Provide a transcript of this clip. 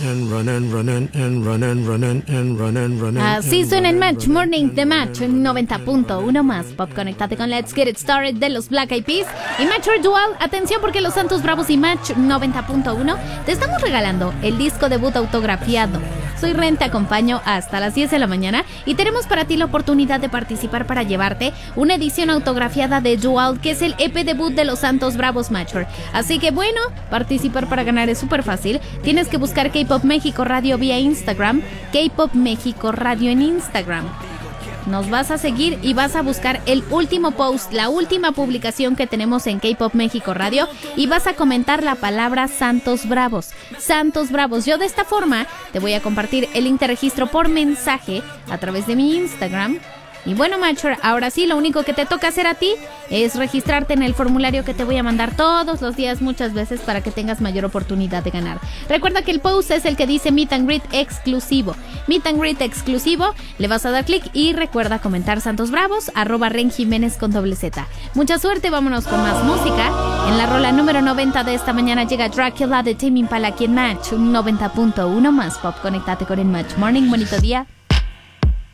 Así suena en Match Morning de Match 90.1 más pop. Conéctate con Let's Get It Started de los Black Eyed Peas y Match Your Dual. Atención porque los Santos Bravos y Match 90.1 te estamos regalando el disco debut autografiado. Soy Ren, te acompaño hasta las 10 de la mañana y tenemos para ti la oportunidad de participar para llevarte una edición autografiada de Dual, que es el EP debut de los Santos Bravos Mature. Así que bueno, participar para ganar es súper fácil. Tienes que buscar K-Pop México Radio vía Instagram, K-Pop México Radio en Instagram. Nos vas a seguir y vas a buscar el último post, la última publicación que tenemos en K-Pop México Radio y vas a comentar la palabra Santos Bravos. Santos Bravos. Yo de esta forma te voy a compartir el link de registro por mensaje a través de mi Instagram. Y bueno, Matcher, ahora sí, lo único que te toca hacer a ti es registrarte en el formulario que te voy a mandar todos los días, muchas veces, para que tengas mayor oportunidad de ganar. Recuerda que el post es el que dice Meet and Greet exclusivo. Meet and Greet exclusivo, le vas a dar clic y recuerda comentar Santos Bravos, @Ren Jiménez con Z. Mucha suerte, vámonos con más música. En la rola número 90 de esta mañana llega Dracula de Tame Impala aquí en Match 90.1 más pop. Conéctate con el Match Morning, bonito día.